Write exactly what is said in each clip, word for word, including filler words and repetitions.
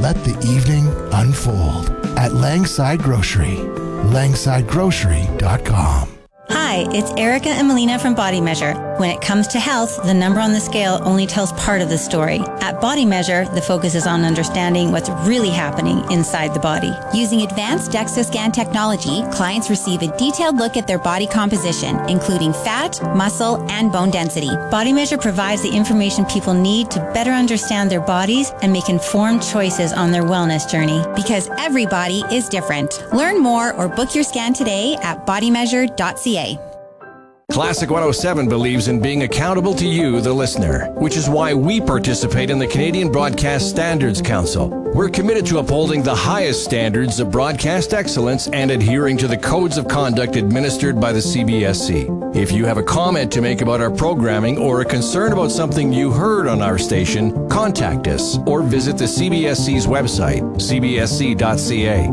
let the evening unfold at Langside Grocery. langside grocery dot com. Hi, it's Erica and Melina from Body Measure. When it comes to health, the number on the scale only tells part of the story. At Body Measure, the focus is on understanding what's really happening inside the body. Using advanced DEXA scan technology, clients receive a detailed look at their body composition, including fat, muscle, and bone density. Body Measure provides the information people need to better understand their bodies and make informed choices on their wellness journey. Because every body is different. Learn more or book your scan today at body measure dot c a. Classic one oh seven believes in being accountable to you, the listener, which is why we participate in the Canadian Broadcast Standards Council. We're committed to upholding the highest standards of broadcast excellence and adhering to the codes of conduct administered by the C B S C. If you have a comment to make about our programming or a concern about something you heard on our station, contact us or visit the C B S C's website, c b s c dot c a.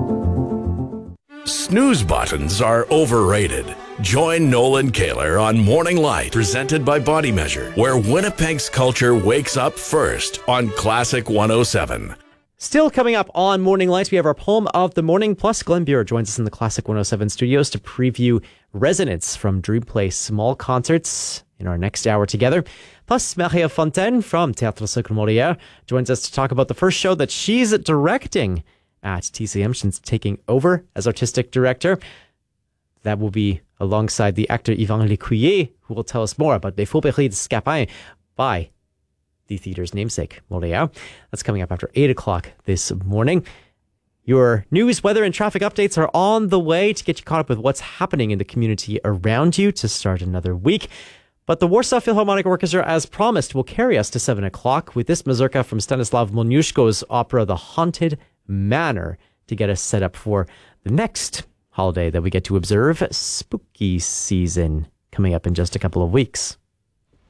Snooze buttons are overrated. Join Nolan Kaler on Morning Light, presented by Body Measure, where Winnipeg's culture wakes up first on Classic one oh seven. Still coming up on Morning Light, we have our poem of the morning, plus Glenn Buer joins us in the Classic one oh seven studios to preview Resonance from Dream Play Small Concerts in our next hour together. Plus, Maria Fontaine from Théâtre Cirque Molière joins us to talk about the first show that she's directing at T C M since taking over as artistic director. That will be alongside the actor Yvan Lécuyer, who will tell us more about Les Faubourgs de Scapin by the theater's namesake, Molière. That's coming up after eight o'clock this morning. Your news, weather, and traffic updates are on the way to get you caught up with what's happening in the community around you to start another week. But the Warsaw Philharmonic Orchestra, as promised, will carry us to seven o'clock with this mazurka from Stanislav Moniuszko's opera The Haunted Manor to get us set up for the next holiday that we get to observe, spooky season, coming up in just a couple of weeks.